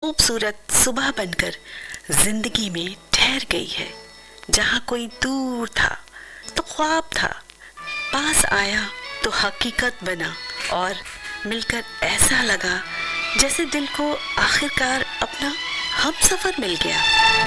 खूबसूरत सुबह बनकर जिंदगी में ठहर गई है। जहाँ कोई दूर था तो ख्वाब था, पास आया तो हकीकत बना, और मिलकर ऐसा लगा जैसे दिल को आखिरकार अपना हमसफर मिल गया।